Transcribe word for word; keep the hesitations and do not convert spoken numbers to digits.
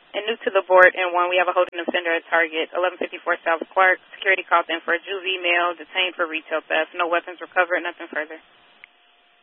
And new to the board, and one, we have a holding offender at Target, eleven fifty-four South Clark. Security called in for a juvie male detained for retail theft. No weapons recovered, nothing further.